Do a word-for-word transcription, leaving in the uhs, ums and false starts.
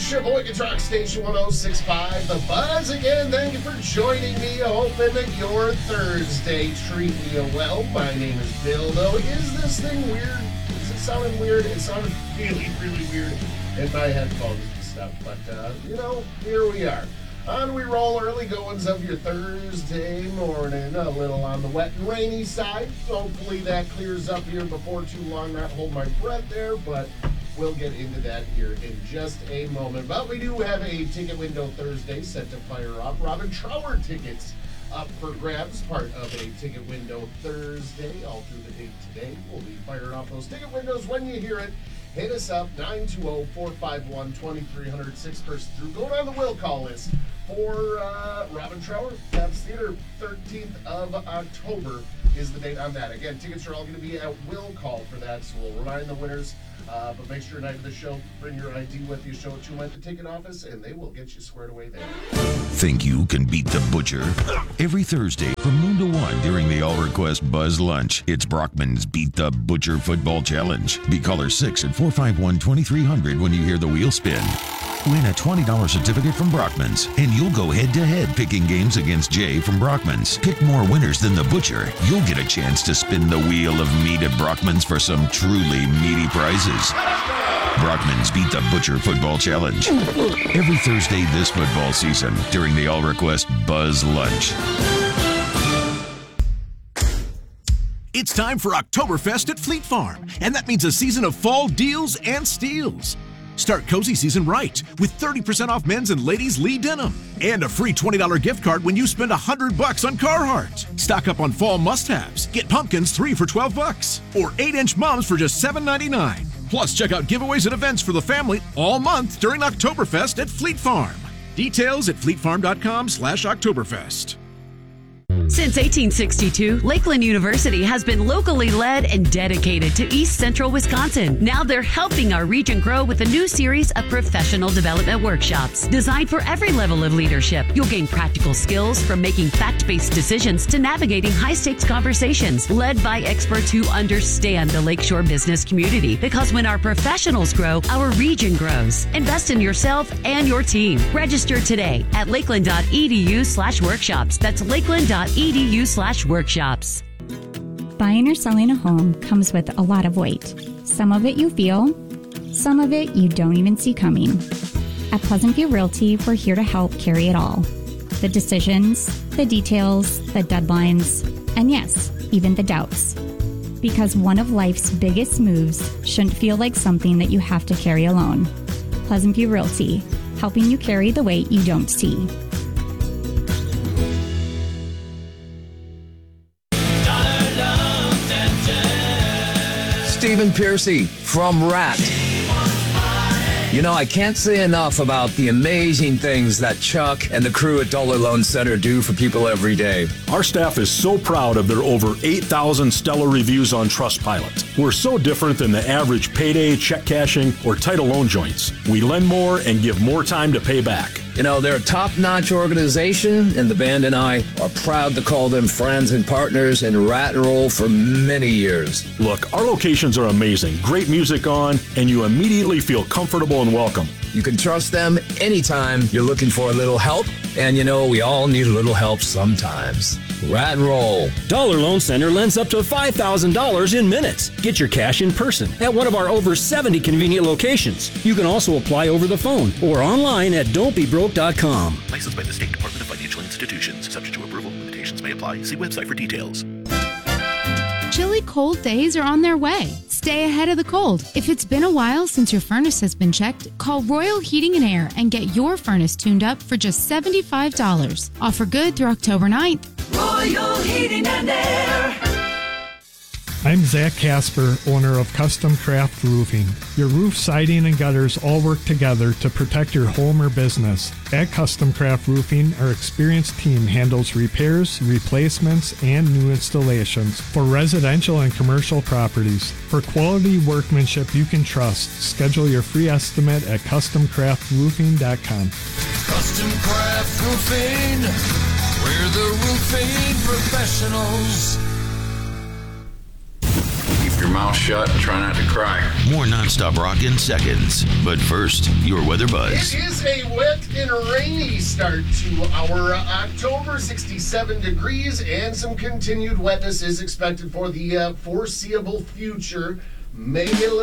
Sheboygan Rock Station one oh six point five. The Buzz again. Thank you for joining me. Hoping that your Thursday treating you well. My name is Bill. Though, is this thing weird? Is it sounding weird? It sounded really, really weird in my headphones and stuff. But, uh, you know, here we are. On we roll, early goings of your Thursday morning. A little on the wet and rainy side. Hopefully that clears up here before too long. Not hold my breath there, but we'll get into that here in just a moment. But we do have a Ticket Window Thursday set to fire up. Robin Trower tickets up for grabs, part of a Ticket Window Thursday. All through the day today, we'll be firing off those ticket windows when you hear it. Hit us up, nine two zero, four five one, two three zero zero, six person through. Going on the will call list for uh, Robin Trower, Pabst Theater, thirteenth of October is the date on that. Again, tickets are all going to be at will call for that, so we'll remind the winners. Uh, but make sure night of the show, bring your I D with you, show it to them at the ticket office, and they will get you squared away there. Think you can beat the Butcher? Every Thursday from noon to one during the All Request Buzz Lunch, it's Brockman's Beat the Butcher Football Challenge. Be caller six at four five one, two three zero zero when you hear the wheel spin. Win a twenty dollars certificate from Brockman's, and you'll go head-to-head picking games against Jay from Brockman's. Pick more winners than the Butcher. You'll get a chance to spin the wheel of meat at Brockman's for some truly meaty prizes. Brockman's Beat the Butcher Football Challenge. Every Thursday this football season during the All Request Buzz Lunch. It's time for Oktoberfest at Fleet Farm, and that means a season of fall deals and steals. Start cozy season right with thirty percent off men's and ladies' Lee denim and a free twenty dollars gift card when you spend one hundred bucks on Carhartt. Stock up on fall must-haves. Get pumpkins three for twelve bucks or eight inch mums for just seven ninety-nine. Plus, check out giveaways and events for the family all month during Oktoberfest at Fleet Farm. Details at fleetfarm.com slash Oktoberfest. Since eighteen sixty-two, Lakeland University has been locally led and dedicated to East Central Wisconsin. Now they're helping our region grow with a new series of professional development workshops designed for every level of leadership. You'll gain practical skills from making fact-based decisions to navigating high-stakes conversations led by experts who understand the Lakeshore business community. Because when our professionals grow, our region grows. Invest in yourself and your team. Register today at lakeland.edu slash workshops. That's lakeland.edu slash workshops. Buying or selling a home comes with a lot of weight. Some of it you feel, some of it you don't even see coming. At Pleasant View Realty, we're here to help carry it all. The decisions, the details, the deadlines, and yes, even the doubts. Because one of life's biggest moves shouldn't feel like something that you have to carry alone. Pleasant View Realty, helping you carry the weight you don't see. Stephen Piercy from Rat. You know, I can't say enough about the amazing things that Chuck and the crew at Dollar Loan Center do for people every day. Our staff is so proud of their over eight thousand stellar reviews on Trustpilot. We're so different than the average payday, check cashing, or title loan joints. We lend more and give more time to pay back. You know, they're a top-notch organization, and the band and I are proud to call them friends and partners in Rat and Roll for many years. Look, our locations are amazing. Great music on, and you immediately feel comfortable and welcome. You can trust them anytime you're looking for a little help, and you know, we all need a little help sometimes. Rat and Roll. Dollar Loan Center lends up to five thousand dollars in minutes. Get your cash in person at one of our over seventy convenient locations. You can also apply over the phone or online at don't be broke dot com. Licensed by the State Department of Financial Institutions. Subject to approval. Limitations may apply. See website for details. Chilly cold days are on their way. Stay ahead of the cold. If it's been a while since your furnace has been checked, call Royal Heating and Air and get your furnace tuned up for just seventy-five dollars. Offer good through October ninth. Royal Heating and Air. I'm Zach Casper, owner of Custom Craft Roofing. Your roof, siding, and gutters all work together to protect your home or business. At Custom Craft Roofing, our experienced team handles repairs, replacements, and new installations for residential and commercial properties. For quality workmanship you can trust, schedule your free estimate at custom craft roofing dot com. Custom Craft Roofing, we're the roofing professionals. your mouth shut and try not to cry. More nonstop rock in seconds. But first, your weather buzz. It is a wet and rainy start to our October. sixty-seven degrees and some continued wetness is expected for the uh, foreseeable future. May get a little